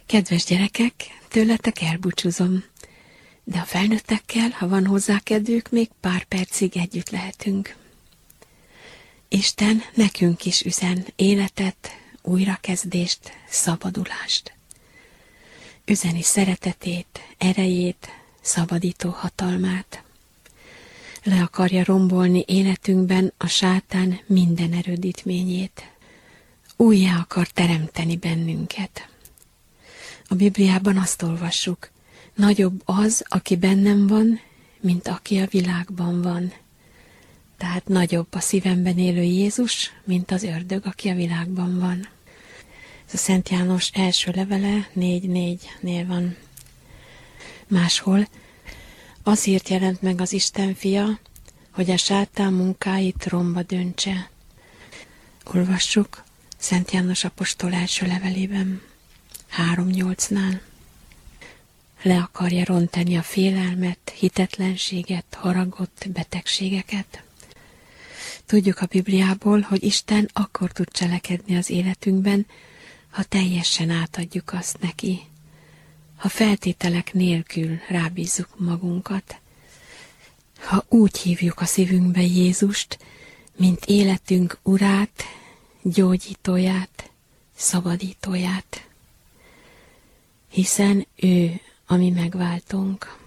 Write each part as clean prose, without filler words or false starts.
Kedves gyerekek, tőletek elbúcsúzom, de a felnőttekkel, ha van hozzá kedvük, még pár percig együtt lehetünk. Isten nekünk is üzen életet, újrakezdést, szabadulást. Üzeni szeretetét, erejét, szabadító hatalmát. Le akarja rombolni életünkben a sátán minden erődítményét. Újjá akar teremteni bennünket. A Bibliában azt olvassuk, nagyobb az, aki bennem van, mint aki a világban van. Tehát nagyobb a szívemben élő Jézus, mint az ördög, aki a világban van. Ez a Szent János első levele 4:4-nél van. Máshol azért jelent meg az Isten fia, hogy a sátán munkáit romba döntse. Olvassuk Szent János apostol első levelében, 3:8-nál. Le akarja rontani a félelmet, hitetlenséget, haragot, betegségeket. Tudjuk a Bibliából, hogy Isten akkor tud cselekedni az életünkben, ha teljesen átadjuk azt neki, ha feltételek nélkül rábízzuk magunkat, ha úgy hívjuk a szívünkbe Jézust, mint életünk urát, gyógyítóját, szabadítóját, hiszen ő a mi megváltónk.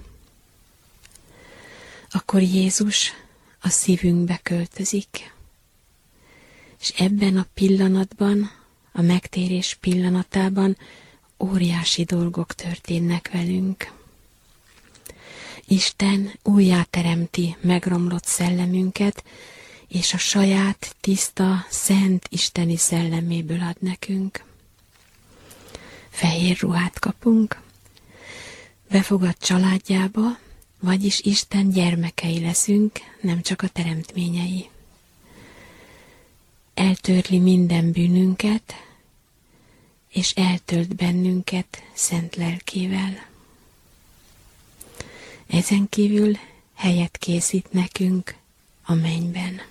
Akkor Jézus a szívünkbe költözik, és ebben a pillanatban, a megtérés pillanatában óriási dolgok történnek velünk. Isten újjáteremti megromlott szellemünket, és a saját tiszta, szent isteni szelleméből ad nekünk. Fehér ruhát kapunk, befogad családjába, vagyis Isten gyermekei leszünk, nem csak a teremtményei. Eltörli minden bűnünket, és eltölt bennünket szent lelkével. Ezen kívül helyet készít nekünk a mennyben.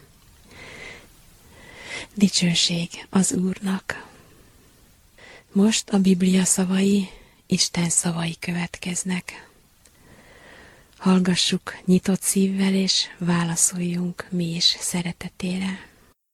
Dicsőség az Úrnak! Most a Biblia szavai, Isten szavai következnek. Hallgassuk nyitott szívvel, és válaszoljunk mi is szeretetére.